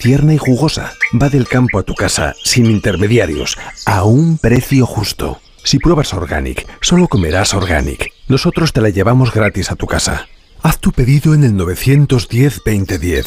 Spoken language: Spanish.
tierna y jugosa. Va del campo a tu casa, sin intermediarios, a un precio justo. Si pruebas Organic, solo comerás Organic. Nosotros te la llevamos gratis a tu casa. Haz tu pedido en el 910-2010